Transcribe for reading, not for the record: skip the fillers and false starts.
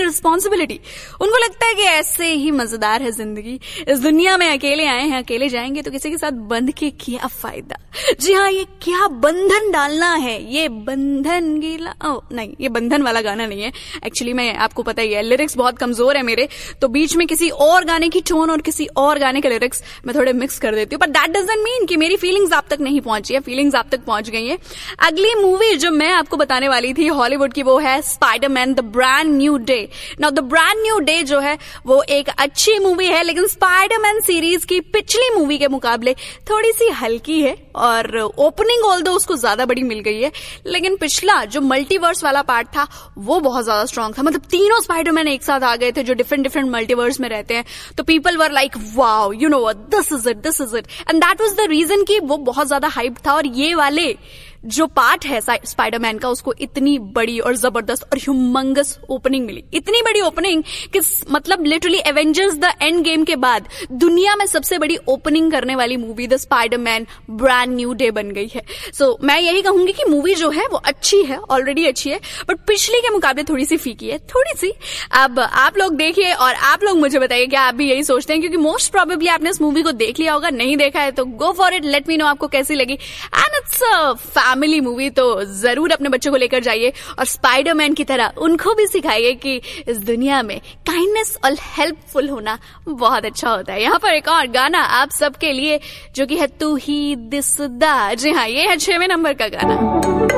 Responsibility. उनको लगता है कि ऐसे ही मजेदार है जिंदगी, इस दुनिया में अकेले आए हैं, अकेले जाएंगे तो किसी के साथ बंध के क्या फायदा। जी हाँ, ये क्या बंधन डालना है, ये बंधन गीला, नहीं ये बंधन वाला गाना नहीं है एक्चुअली, मैं आपको पता ही है लिरिक्स बहुत कमजोर है मेरे, तो बीच में किसी और गाने की टोन और किसी और गाने के लिरिक्स मैं थोड़े मिक्स कर देती हूँ, बट दैट डजंट मीन कि मेरी फीलिंग्स आप तक नहीं पहुंची है, फीलिंग्स आप तक पहुंच गई है। अगली मूवी जो मैं आपको बताने वाली थी हॉलीवुड की, वो है Spiderman the brand new day. Now the brand new day जो है वो एक अच्छी मूवी है, लेकिन स्पाइडरमैन सीरीज की पिछली मूवी के मुकाबले थोड़ी सी हल्की है, और ओपनिंग ऑल्दो उसको ज्यादा बड़ी मिल गई है, लेकिन पिछला जो मल्टीवर्स वाला पार्ट था वो बहुत ज्यादा स्ट्रांग था। मतलब तीनों स्पाइडरमैन एक साथ आ गए थे जो डिफरेंट डिफरेंट मल्टीवर्स में रहते हैं, तो people were like wow, you know what, this is it, and that was the reason कि वो बहुत ज्यादा हाइप था। और ये वाले जो पार्ट है स्पाइडरमैन का, उसको इतनी बड़ी और जबरदस्त और ह्यूमंगस ओपनिंग मिली, इतनी बड़ी ओपनिंग कि मतलब literally Avengers the end game के बाद दुनिया में सबसे बड़ी ओपनिंग करने वाली movie the Spiderman brand new day बन गई है। सो मैं यही कहूंगी कि मूवी जो है वो अच्छी है, ऑलरेडी अच्छी है, बट पिछली के मुकाबले थोड़ी सी फीकी है, थोड़ी सी। अब आप लोग देखिए और आप लोग मुझे बताइए क्या आप भी यही सोचते हैं, क्योंकि मोस्ट प्रोबेबली आपने इस मूवी को देख लिया होगा, नहीं देखा है तो go for it, let me know आपको कैसी लगी। एंड इट्स फैमिली मूवी, तो जरूर अपने बच्चों को लेकर जाइए और स्पाइडरमैन की तरह उनको भी सिखाइए कि इस दुनिया में काइंडनेस और हेल्पफुल होना बहुत अच्छा होता है। यहाँ पर एक और गाना आप सबके लिए जो कि है तू ही दिसदा। जी हाँ, ये है 6वें नंबर का गाना।